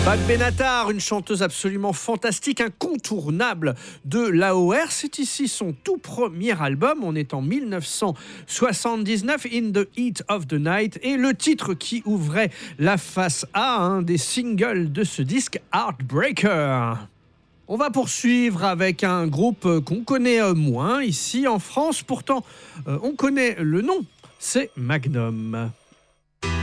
Pat Benatar, une chanteuse absolument fantastique, incontournable de l'AOR. C'est ici son tout premier album. On est en 1979, In the Heat of the Night. Et le titre qui ouvrait la face A, un des singles de ce disque, Heartbreaker. On va poursuivre avec un groupe qu'on connaît moins ici en France. Pourtant, on connaît le nom. C'est Magnum.